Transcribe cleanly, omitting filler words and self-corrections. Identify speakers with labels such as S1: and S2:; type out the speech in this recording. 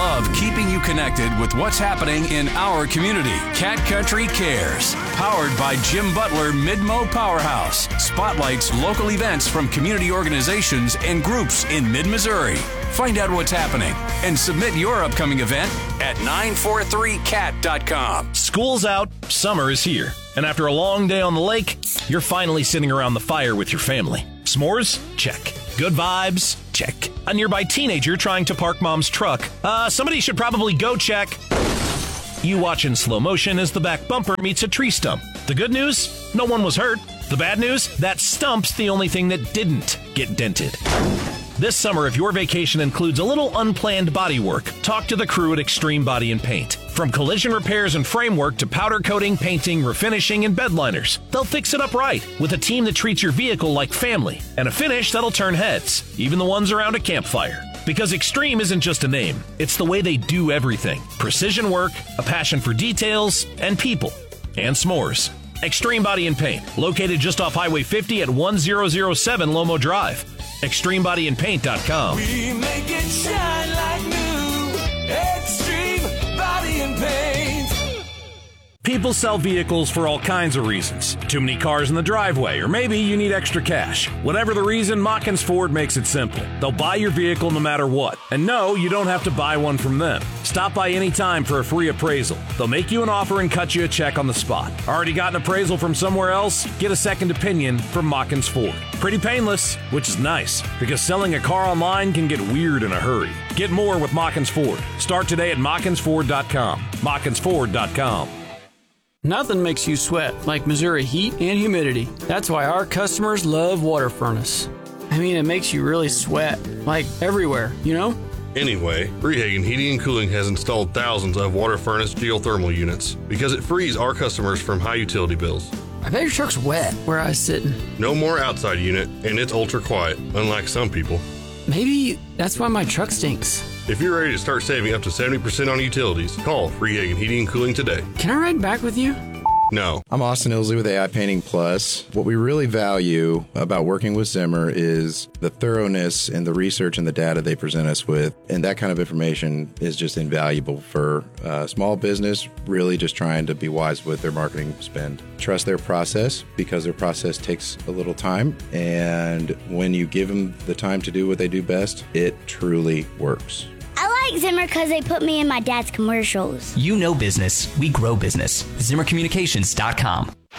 S1: love keeping you connected with what's happening in our community. Cat Country Cares, powered by Jim Butler Mid-Mo Powerhouse, spotlights local events from community organizations and groups in mid-Missouri. Find out what's happening and submit your upcoming event at 943cat.com.
S2: School's out, summer is here, and after a long day on the lake, you're finally sitting around the fire with your family. S'mores? Check. Good vibes? Check. A nearby teenager trying to park mom's truck? Somebody should probably go check. You watch in slow motion as the back bumper meets a tree stump. The good news? No one was hurt. The bad news? That stump's the only thing that didn't get dented. This summer, if your vacation includes a little unplanned body work, talk to the crew at Extreme Body and Paint. From collision repairs and framework to powder coating, painting, refinishing, and bed liners, they'll fix it up right with a team that treats your vehicle like family and a finish that'll turn heads, even the ones around a campfire. Because Extreme isn't just a name, it's the way they do everything. Precision work, a passion for details, and people. And s'mores. Extreme Body and Paint, located just off Highway 50 at 1007 Lomo Drive. ExtremeBodyAndPaint.com.
S3: We make it shine like new. Extreme Body and Paint.
S2: People sell vehicles for all kinds of reasons. Too many cars in the driveway, or maybe you need extra cash. Whatever the reason, Mockins Ford makes it simple. They'll buy your vehicle no matter what. And no, you don't have to buy one from them. Stop by anytime for a free appraisal. They'll make you an offer and cut you a check on the spot. Already got an appraisal from somewhere else? Get a second opinion from Mockins Ford. Pretty painless, which is nice, because selling a car online can get weird in a hurry. Get more with Mockins Ford. Start today at MockinsFord.com. MockinsFord.com.
S4: Nothing makes you sweat like Missouri heat and humidity. That's why our customers love Water Furnace. I mean, it makes you really sweat, like everywhere, you know?
S5: Anyway, Freehagen Heating and Cooling has installed thousands of Water Furnace geothermal units because it frees our customers from high utility bills.
S4: I bet your truck's wet where I was sitting.
S5: No more outside unit, and it's ultra quiet, unlike some people.
S4: Maybe that's why my truck stinks.
S5: If you're ready to start saving up to 70% on utilities, call Freehagen Heating and Cooling today.
S4: Can I ride back with you?
S5: No.
S6: I'm Austin Ilsley with AI Painting Plus. What we really value about working with Zimmer is the thoroughness and the research and the data they present us with. And that kind of information is just invaluable for small business, really just trying to be wise with their marketing spend. Trust their process because their process takes a little time. And when you give them the time to do what they do best, it truly works.
S7: I like Zimmer because they put me in my dad's commercials.
S8: You know business. We grow business. ZimmerCommunications.com.